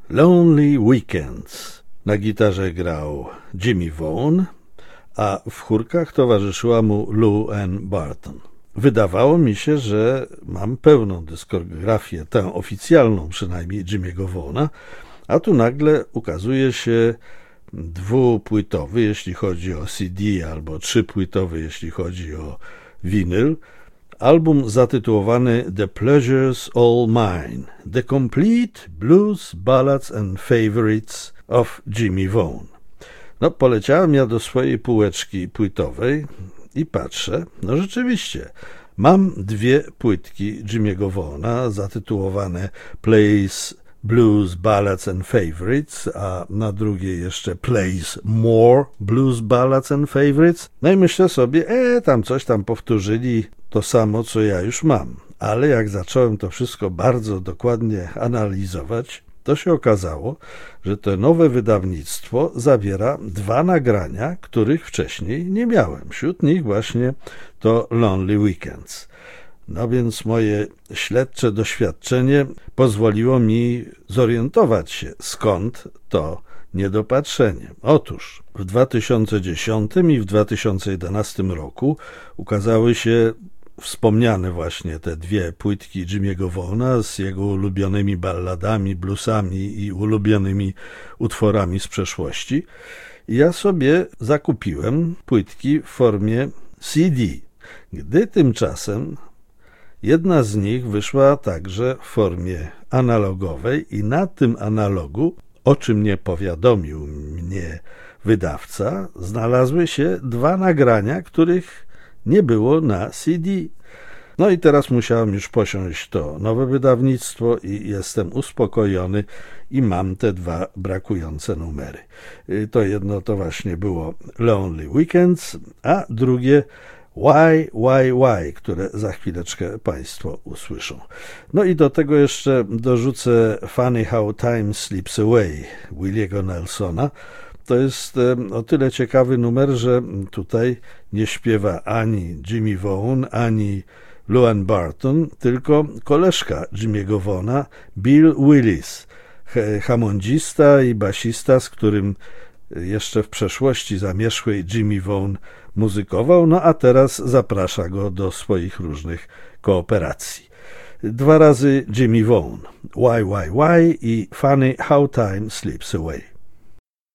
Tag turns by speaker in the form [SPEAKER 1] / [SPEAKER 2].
[SPEAKER 1] Lonely Weekends. Na gitarze grał Jimmy Vaughan, a w chórkach towarzyszyła mu Lou Ann Barton. Wydawało mi się, że mam pełną dyskografię, tę oficjalną przynajmniej Jimmy'ego Vaughana, a tu nagle ukazuje się dwupłytowy, jeśli chodzi o CD, albo trzypłytowy, jeśli chodzi o winyl, album zatytułowany The Pleasures All Mine, The Complete Blues, Ballads and Favorites of Jimmy Vaughan. No, poleciałem ja do swojej półeczki płytowej i patrzę, no rzeczywiście, mam dwie płytki Jimmy'ego Vaughana zatytułowane Plays Blues, Ballads and Favorites, a na drugiej jeszcze Plays More Blues, Ballads and Favorites. No i myślę sobie, tam coś tam powtórzyli, to samo, co ja już mam. Ale jak zacząłem to wszystko bardzo dokładnie analizować, to się okazało, że to nowe wydawnictwo zawiera dwa nagrania, których wcześniej nie miałem. Wśród nich właśnie to Lonely Weekends. No więc moje śledcze doświadczenie pozwoliło mi zorientować się, skąd to niedopatrzenie. Otóż w 2010 i w 2011 roku ukazały się wspomniane właśnie te dwie płytki Jimmy'ego Vaughana z jego ulubionymi balladami, bluesami i ulubionymi utworami z przeszłości. I ja sobie zakupiłem płytki w formie CD, gdy tymczasem jedna z nich wyszła także w formie analogowej i na tym analogu, o czym nie powiadomił mnie wydawca, znalazły się dwa nagrania, których nie było na CD. No i teraz musiałem już posiąść to nowe wydawnictwo i jestem uspokojony i mam te dwa brakujące numery. To jedno to właśnie było Lonely Weekends, a drugie Why, które za chwileczkę Państwo usłyszą. No i do tego jeszcze dorzucę Funny How Time Slips Away Williego Nelsona. To jest o tyle ciekawy numer, że tutaj nie śpiewa ani Jimmy Vaughan, ani Lou Ann Barton, tylko koleżka Jimmy'ego Vaughana, Bill Willis, hamondzista i basista, z którym jeszcze w przeszłości zamierzchłej Jimmy Vaughan muzykował, no a teraz zaprasza go do swoich różnych kooperacji. Dwa razy Jimmy Vaughan, Why i Funny How Time Slips Away.